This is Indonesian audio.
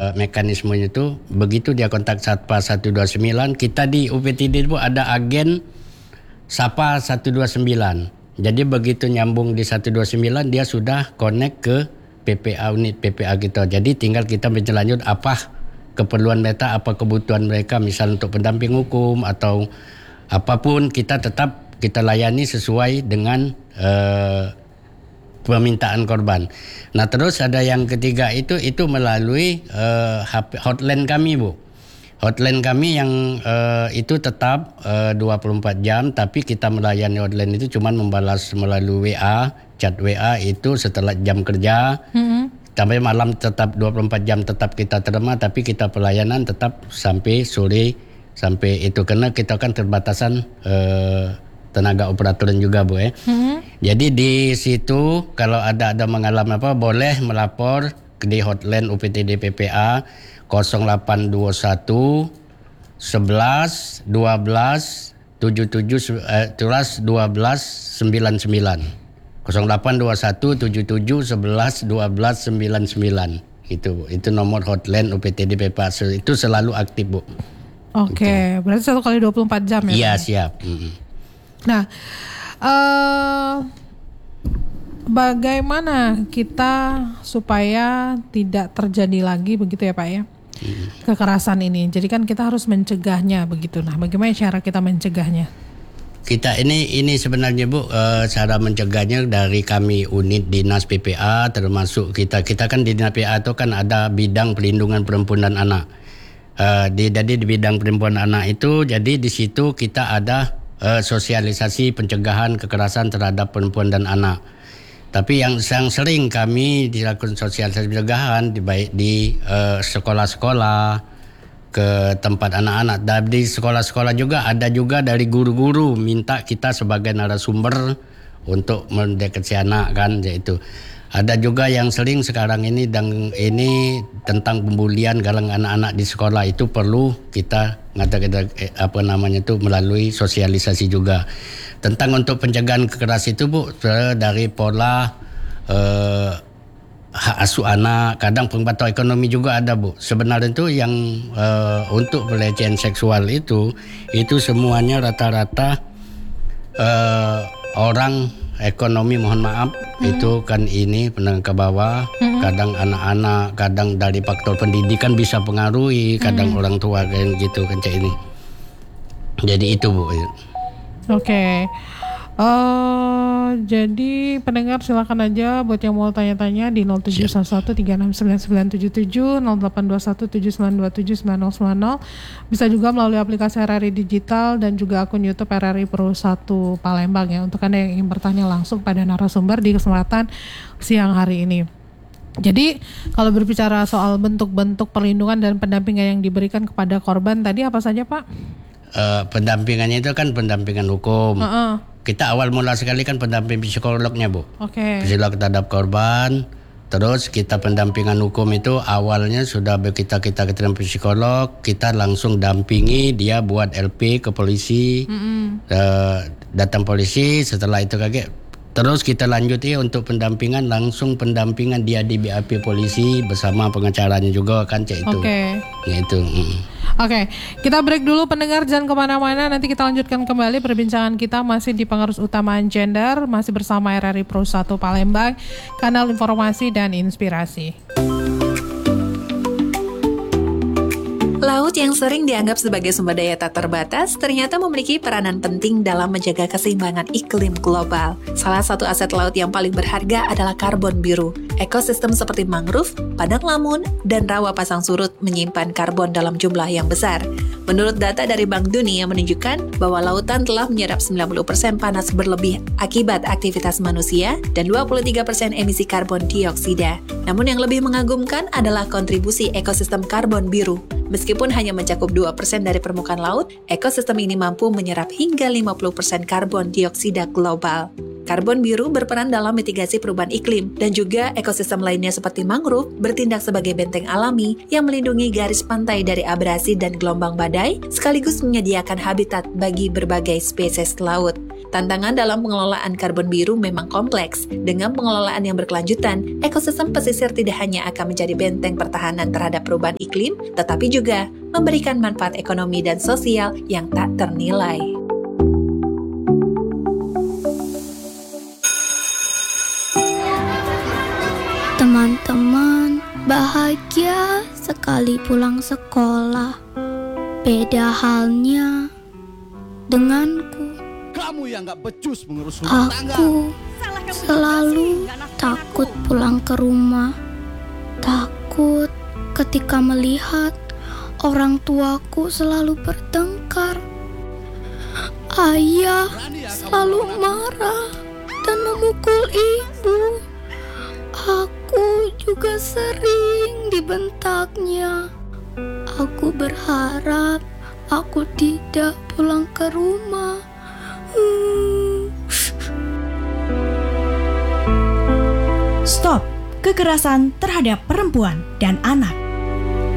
mekanismenya itu begitu dia kontak Satpa 129, kita di UPTD itu ada agen Sapa 129. Jadi begitu nyambung di 129 dia sudah connect ke PPA, unit PPA kita. Jadi tinggal kita berlanjut apa keperluan mereka, apa kebutuhan mereka, misal untuk pendamping hukum atau apapun, kita tetap kita layani sesuai dengan permintaan korban. Nah, terus ada yang ketiga itu melalui hotline kami, Bu. Hotline kami yang itu tetap 24 jam, tapi kita melayani hotline itu cuma membalas melalui WA, chat WA itu setelah jam kerja. Sampai malam tetap 24 jam tetap kita terima, tapi kita pelayanan tetap sampai sore, sampai itu karena kita kan terbatasan tenaga operator juga, Bu ya. Jadi di situ kalau ada mengalami apa boleh melapor di hotline UPTD PPA 0821 11 12 77 12 99 0821 77 11 12 99 itu nomor hotline UPTD PPA itu selalu aktif, Bu. Oke, berarti 1 kali 24 jam ya? Iya, siap. Nah, bagaimana kita supaya tidak terjadi lagi begitu ya Pak ya? Kekerasan ini. Jadi kan kita harus mencegahnya begitu. Nah, bagaimana cara kita mencegahnya? Kita ini sebenarnya, Bu, cara mencegahnya dari kami unit Dinas PPA, termasuk kita kan di Dinas PPA itu kan ada bidang perlindungan perempuan dan anak. Jadi di bidang perempuan dan anak itu, jadi di situ kita ada sosialisasi pencegahan kekerasan terhadap perempuan dan anak. Tapi yang sering kami dilakukan sosialisasi pencegahan baik di sekolah-sekolah, ke tempat anak-anak. Dan di sekolah-sekolah juga ada juga dari guru-guru minta kita sebagai narasumber untuk mendeteksi anak kan, yaitu. Ada juga yang sering sekarang ini tentang pembulian galang anak-anak di sekolah, itu perlu kita melalui sosialisasi juga. Tentang untuk pencegahan kekerasan itu, Bu, dari pola hak asuh anak, kadang pemantau ekonomi juga ada, Bu. Sebenarnya itu yang untuk pelecehan seksual itu semuanya rata-rata orang ekonomi, mohon maaf, itu kan ini penengah ke bawah, kadang anak-anak, kadang dari faktor pendidikan bisa pengaruhi, kadang orang tua kan gitu kan cak ini. Jadi itu, Bu. Oke. Jadi pendengar silakan aja buat yang mau tanya-tanya di 0711369977, 082179279090. Bisa juga melalui aplikasi RRI Digital dan juga akun YouTube RRI Pro 1 Palembang ya, untuk Anda yang ingin bertanya langsung pada narasumber di kesempatan siang hari ini. Jadi kalau berbicara soal bentuk-bentuk perlindungan dan pendampingan yang diberikan kepada korban tadi apa saja, Pak? Pendampingannya itu kan pendampingan hukum. Kita awal mula sekali kan pendamping psikolognya, Bu. Psikolog terhadap korban. Terus kita pendampingan hukum itu awalnya sudah kita ketemu psikolog, kita langsung dampingi dia buat LP ke polisi, datang polisi, setelah itu terus kita lanjuti untuk pendampingan, langsung pendampingan dia di BAP polisi bersama pengacaranya juga kan cek itu. Itu. Oke, kita break dulu pendengar, jangan kemana-mana, nanti kita lanjutkan kembali perbincangan kita masih di Pengarus Utamaan Gender, masih bersama RRI Pro 1 Palembang, kanal informasi dan inspirasi. Laut yang sering dianggap sebagai sumber daya tak terbatas ternyata memiliki peranan penting dalam menjaga keseimbangan iklim global. Salah satu aset laut yang paling berharga adalah karbon biru. Ekosistem seperti mangrove, padang lamun, dan rawa pasang surut menyimpan karbon dalam jumlah yang besar. Menurut data dari Bank Dunia menunjukkan bahwa lautan telah menyerap 90% panas berlebih akibat aktivitas manusia dan 23% emisi karbon dioksida. Namun yang lebih mengagumkan adalah kontribusi ekosistem karbon biru. Meskipun hanya mencakup 2% dari permukaan laut, ekosistem ini mampu menyerap hingga 50% karbon dioksida global. Karbon biru berperan dalam mitigasi perubahan iklim dan juga ekosistem lainnya seperti mangrove bertindak sebagai benteng alami yang melindungi garis pantai dari abrasi dan gelombang badai sekaligus menyediakan habitat bagi berbagai spesies laut. Tantangan dalam pengelolaan karbon biru memang kompleks. Dengan pengelolaan yang berkelanjutan, ekosistem pesisir tidak hanya akan menjadi benteng pertahanan terhadap perubahan iklim, tetapi juga memberikan manfaat ekonomi dan sosial yang tak ternilai. Teman-teman bahagia sekali pulang sekolah. Beda halnya denganku. Kamu yang gak becus mengurus rumah tangga. Aku selalu takut pulang ke rumah. Takut ketika melihat orang tuaku selalu bertengkar. Ayah selalu marah dan memukul ibu. Aku juga sering dibentaknya. Aku berharap aku tidak pulang ke rumah. Stop kekerasan terhadap perempuan dan anak.